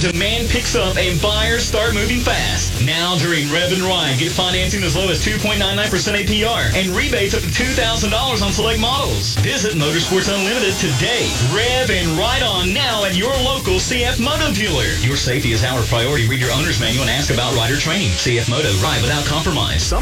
demand picks up and buyers start moving fast. Now during Rev and Ride, get financing as low as 2.99% APR and rebates up to $2,000 on select models. Visit Motorsports Unlimited today. Rev and Ride on now at your local CF Moto dealer. Your safety is our priority. Read your owner's manual and ask about rider training. CF Moto, ride without compromise.